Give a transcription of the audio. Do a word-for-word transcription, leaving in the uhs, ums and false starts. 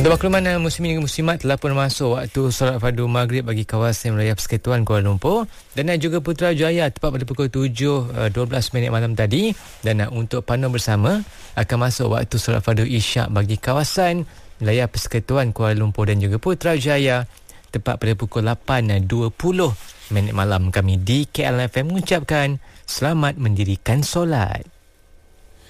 Untuk makluman muslimin dan muslimat, telah pun masuk waktu solat fardu maghrib bagi kawasan wilayah Persekutuan Kuala Lumpur dan juga Putrajaya tepat pada pukul tujuh dua belas minit malam tadi. Dan untuk pandu bersama akan masuk waktu solat fardu isyak bagi kawasan wilayah Persekutuan Kuala Lumpur dan juga Putrajaya tepat pada pukul lapan dua puluh minit malam. Kami di K L F M mengucapkan selamat mendirikan solat.